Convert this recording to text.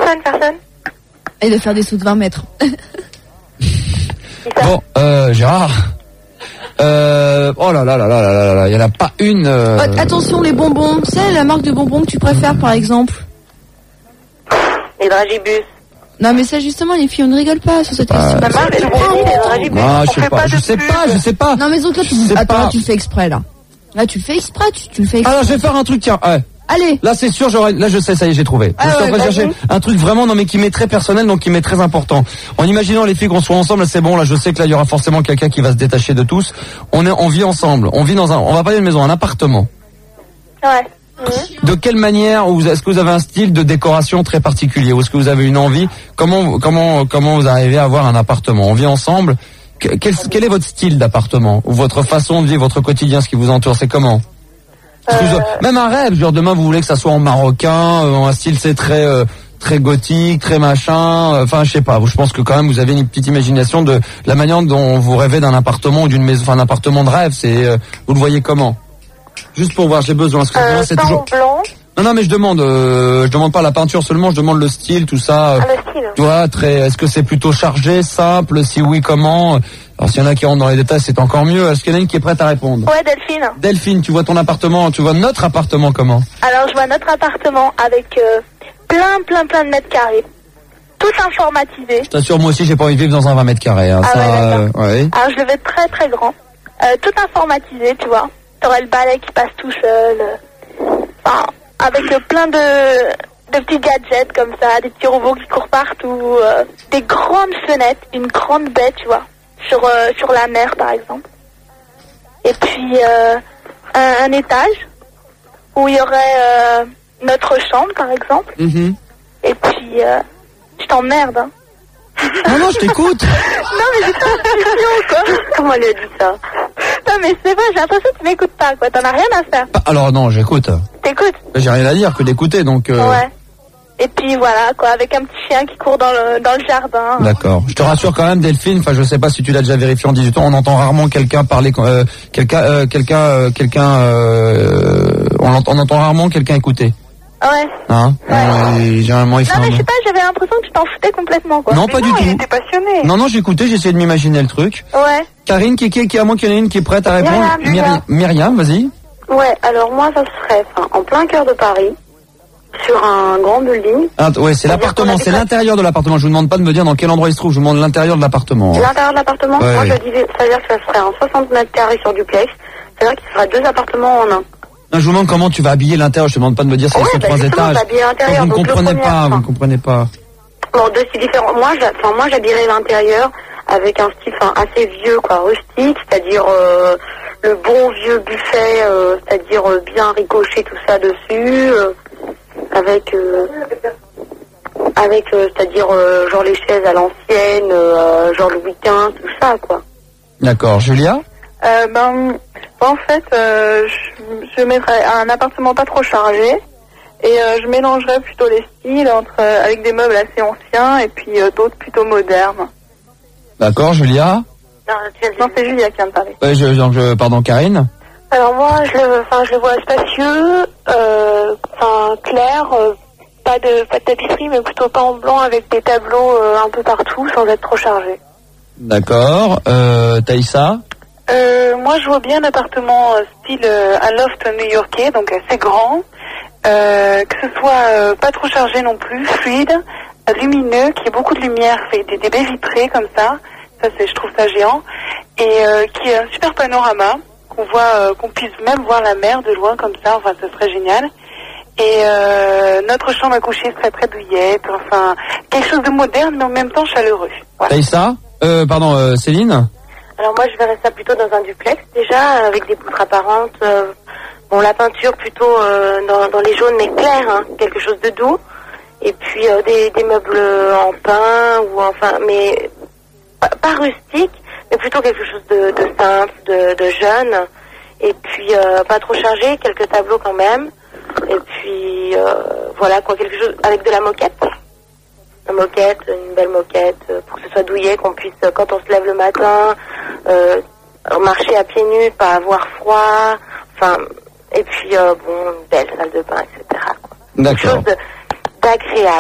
personne. Et de faire des sauts de 20 mètres. Bon, Gérard. Oh là là là là là là, il y en a pas une. Attention, les bonbons. C'est la marque de bonbons que tu préfères, par exemple? Les dragibus. Non, mais ça, justement, les filles, on ne rigole pas sur cette question. Non, je sais pas. Non, mais donc là, tu le fais exprès, là. Là, tu le fais exprès, tu le fais exprès. Alors, je vais faire un truc, tiens. Allez. Là, c'est sûr, là, je sais, ça y est, j'ai trouvé. Je suis en train de chercher un truc vraiment, non, mais qui m'est très personnel, donc qui m'est très important. En imaginant les filles qu'on soit ensemble, c'est bon, là, je sais que là, il y aura forcément quelqu'un qui va se détacher de tous. On vit ensemble. On vit on va pas dire une maison, un appartement. Ouais. De quelle manière, est-ce que vous avez un style de décoration très particulier, ou est-ce que vous avez une envie? Comment vous arrivez à avoir un appartement? On vit ensemble. Quel est votre style d'appartement? Ou votre façon de vivre votre quotidien, ce qui vous entoure, c'est comment? Même un rêve, genre demain vous voulez que ça soit en marocain, un style c'est très gothique, très machin, enfin je sais pas, je pense que quand même vous avez une petite imagination de la manière dont vous rêvez d'un appartement ou d'une maison, enfin un appartement de rêve, vous le voyez comment? Juste pour voir, j'ai besoin, parce que c'est toujours blanc. Non mais je demande pas la peinture seulement, je demande le style, tout ça. Le style. Tu vois, est-ce que c'est plutôt chargé, simple, si oui comment? Alors s'il y en a qui rentrent dans les détails, c'est encore mieux. Est-ce qu'il y en a une qui est prête à répondre? Ouais, Delphine. Delphine, tu vois notre appartement comment? Alors je vois notre appartement avec plein de mètres carrés. Tout informatisé. Je t'assure, moi aussi j'ai pas envie de vivre dans un 20 mètres carrés. Hein. Ouais. Alors je le vais très grand. Tout informatisé, tu vois. T'aurais le balai qui passe tout seul. Enfin, avec plein de petits gadgets comme ça, des petits robots qui courent partout, des grandes fenêtres, une grande baie, tu vois, sur la mer par exemple. Et puis un étage où il y aurait notre chambre par exemple. Mm-hmm. Et puis je t'emmerde. Hein. Non, je t'écoute. Non mais j'ai pas l'impression quoi. Comment elle a dit ça? Non mais c'est vrai, j'ai l'impression que tu m'écoutes pas quoi, t'en as rien à faire. Alors non, j'écoute. T'écoutes? J'ai rien à dire que d'écouter donc. Ouais. Et puis voilà quoi, avec un petit chien qui court dans le jardin. D'accord. Je te rassure quand même Delphine, enfin je sais pas si tu l'as déjà vérifié en 18 ans, on entend rarement quelqu'un parler on entend rarement quelqu'un écouter. Ouais. Hein? Ouais. Généralement il fait non mais je sais pas, j'avais l'impression que tu t'en foutais complètement quoi. Non, pas du tout. J'étais passionnée. Non, j'écoutais, j'essayais de m'imaginer le truc. Ouais. Karine, à moins qu'il y en ait une qui est prête à répondre. Myriam, vas-y. Ouais, alors moi ça serait en plein cœur de Paris, sur un grand building. Ouais, c'est l'appartement, c'est l'intérieur de l'appartement. Je vous demande pas de me dire dans quel endroit il se trouve, je vous demande l'intérieur de l'appartement. L'intérieur de l'appartement, ouais, moi je disais, c'est-à-dire que ça serait un 60 mètres carrés sur duplex, c'est-à-dire qu'il sera 2 appartements en un. Non, je vous demande comment tu vas habiller l'intérieur, je te demande pas de me dire si c'est 3 étages. Vous ne comprenez pas. Bon, deux styles différents. Moi j'habillerais l'intérieur avec un style assez vieux, quoi, rustique, c'est-à-dire le bon vieux buffet, c'est-à-dire bien ricoché tout ça dessus, avec c'est-à-dire genre les chaises à l'ancienne, genre Louis XV, tout ça, quoi. D'accord. Julia? En fait, je mettrais un appartement pas trop chargé et je mélangerais plutôt les styles avec des meubles assez anciens et puis d'autres plutôt modernes. D'accord, Julia? Non, c'est Julia qui vient de parler. Pardon, Karine? Alors moi, je le vois spacieux, clair, pas de tapisserie, mais plutôt pas en blanc avec des tableaux un peu partout sans être trop chargé. D'accord. Taïssa? Moi, je vois bien un appartement style un loft new-yorkais, donc assez grand, que ce soit pas trop chargé non plus, fluide, lumineux, qui ait beaucoup de lumière, fait des baies vitrées comme ça. Je trouve ça géant, et qui a un super panorama, qu'on puisse même voir la mer de loin comme ça. Enfin, ce serait génial. Et notre chambre à coucher serait très douillette, enfin quelque chose de moderne mais en même temps chaleureux. Voilà. Taïssa? Céline? Alors moi je verrais ça plutôt dans un duplex déjà, avec des poutres apparentes, la peinture plutôt dans les jaunes mais clairs, hein, quelque chose de doux, et puis des meubles en pin ou mais pas rustique, mais plutôt quelque chose de simple, de jeune, et puis pas trop chargé, quelques tableaux quand même, et puis voilà quoi, quelque chose avec de la moquette. Une belle moquette, pour que ce soit douillet, qu'on puisse, quand on se lève le matin, marcher à pieds nus, pas avoir froid, et puis une belle salle de bain, etc. Quoi. D'accord. Quelque chose d'agréable.